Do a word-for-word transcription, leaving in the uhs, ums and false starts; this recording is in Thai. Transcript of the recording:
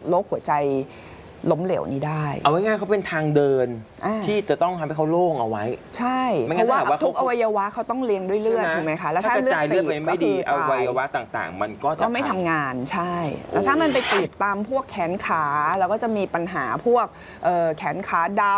โรคหัวใจล้มเหลวนี้ได้เอาง่ายๆเขาเป็นทางเดินที่จะต้องทำให้เขาโล่งเอาไว้ใช่เพราะว่าทุกอวัยวะเขาต้องเลี้ยงด้วยเลือดถูกไหมคะแล้วถ้าเลือดติดไม่ดีอวัยวะต่างๆมันก็จะไม่ทำงานใช่แล้วถ้ามันไปติดตามพวกแขนขาเราก็จะมีปัญหาพวกแขนขาด